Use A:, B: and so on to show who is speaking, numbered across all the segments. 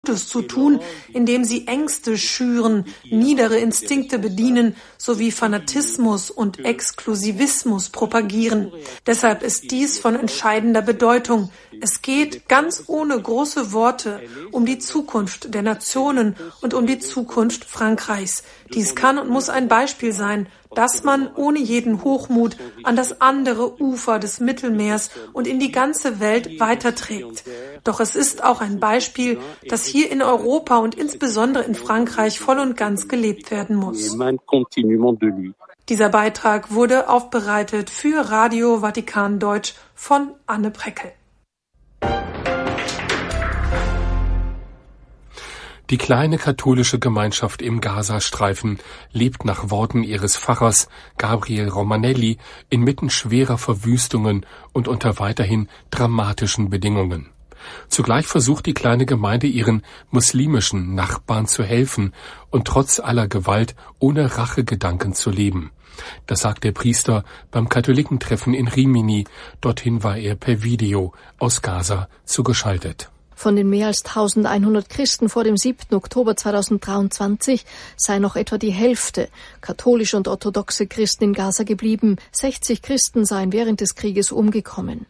A: Gutes zu tun, indem sie Ängste schüren, niedere Instinkte bedienen sowie Fanatismus und Exklusivismus propagieren. Deshalb ist dies von entscheidender Bedeutung. Es geht ganz ohne große Worte um die Zukunft der Nationen und um die Zukunft Frankreichs. Dies kann und muss ein Beispiel sein, dass man ohne jeden Hochmut an das andere Ufer des Mittelmeers und in die ganze Welt weiterträgt. Doch es ist auch ein Beispiel, das hier in Europa und insbesondere in Frankreich voll und ganz gelebt werden muss. Dieser Beitrag wurde aufbereitet für Radio Vatikan Deutsch von Anne Preckel.
B: Die kleine katholische Gemeinschaft im Gazastreifen lebt nach Worten ihres Pfarrers Gabriel Romanelli inmitten schwerer Verwüstungen und unter weiterhin dramatischen Bedingungen. Zugleich versucht die kleine Gemeinde ihren muslimischen Nachbarn zu helfen und trotz aller Gewalt ohne Rachegedanken zu leben. Das sagt der Priester beim Katholikentreffen in Rimini. Dorthin war er per Video aus Gaza zugeschaltet.
C: Von den mehr als 1100 Christen vor dem 7. Oktober 2023 sei noch etwa die Hälfte katholische und orthodoxe Christen in Gaza geblieben. 60 Christen seien während des Krieges umgekommen.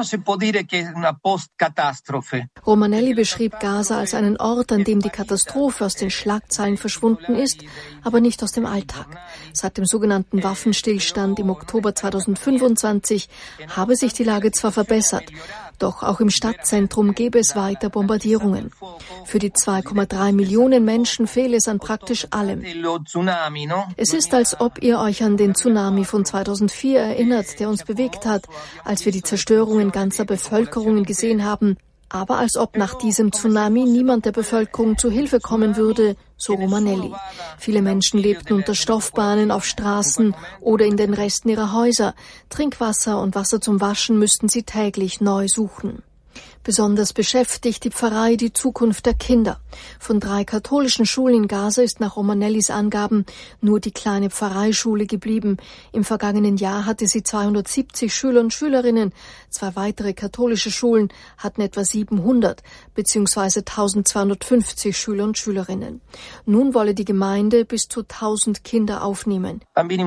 C: Romanelli beschrieb Gaza als einen Ort, an dem die Katastrophe aus den Schlagzeilen verschwunden ist, aber nicht aus dem Alltag. Seit dem sogenannten Waffenstillstand im Oktober 2025 habe sich die Lage zwar verbessert, doch auch im Stadtzentrum gäbe es weiter Bombardierungen. Für die 2,3 Millionen Menschen fehle es an praktisch allem. Es ist, als ob ihr euch an den Tsunami von 2004 erinnert, der uns bewegt hat, als wir die Zerstörungen ganzer Bevölkerungen gesehen haben, aber als ob nach diesem Tsunami niemand der Bevölkerung zu Hilfe kommen würde, so Romanelli. Viele Menschen lebten unter Stoffbahnen, auf Straßen oder in den Resten ihrer Häuser. Trinkwasser und Wasser zum Waschen müssten sie täglich neu suchen. Besonders beschäftigt die Pfarrei die Zukunft der Kinder. Von 3 katholischen Schulen in Gaza ist nach Romanellis Angaben nur die kleine Pfarreischule geblieben. Im vergangenen Jahr hatte sie 270 Schüler und Schülerinnen. 2 weitere katholische Schulen hatten etwa 700 bzw. 1250 Schüler und Schülerinnen. Nun wolle die Gemeinde bis zu 1000 Kinder aufnehmen.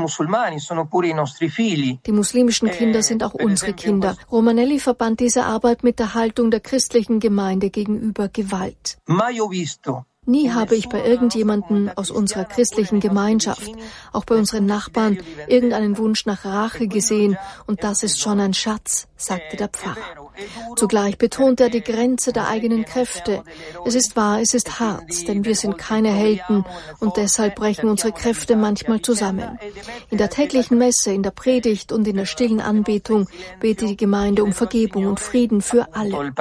C: Die muslimischen Kinder sind auch unsere Kinder. Romanelli verband diese Arbeit mit der Haltung der christlichen Gemeinde gegenüber Gewalt. Nie habe ich bei irgendjemandem aus unserer christlichen Gemeinschaft, auch bei unseren Nachbarn, irgendeinen Wunsch nach Rache gesehen, und das ist schon ein Schatz, sagte der Pfarrer. Zugleich betont er die Grenze der eigenen Kräfte. Es ist wahr, es ist hart, denn wir sind keine Helden und deshalb brechen unsere Kräfte manchmal zusammen. In der täglichen Messe, in der Predigt und in der stillen Anbetung betet die Gemeinde um Vergebung und Frieden für alle.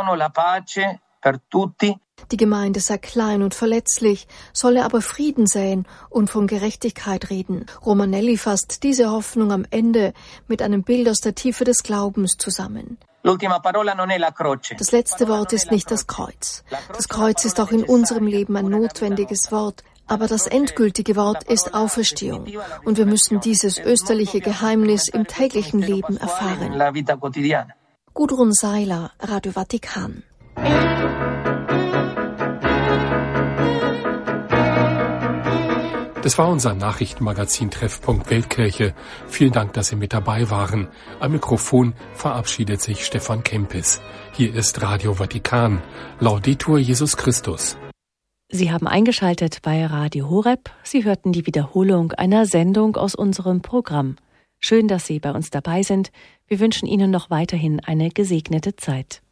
C: Die Gemeinde sei klein und verletzlich, solle aber Frieden säen und von Gerechtigkeit reden. Romanelli fasst diese Hoffnung am Ende mit einem Bild aus der Tiefe des Glaubens zusammen. Das letzte Wort ist nicht das Kreuz. Das Kreuz ist auch in unserem Leben ein notwendiges Wort, aber das endgültige Wort ist Auferstehung. Und wir müssen dieses österliche Geheimnis im täglichen Leben erfahren. Gudrun Seiler, Radio Vatikan.
B: Das war unser Nachrichtenmagazin Treffpunkt Weltkirche. Vielen Dank, dass Sie mit dabei waren. Am Mikrofon verabschiedet sich Stefan Kempis. Hier ist Radio Vatikan. Laudetur Jesus Christus.
D: Sie haben eingeschaltet bei Radio Horeb. Sie hörten die Wiederholung einer Sendung aus unserem Programm. Schön, dass Sie bei uns dabei sind. Wir wünschen Ihnen noch weiterhin eine gesegnete Zeit.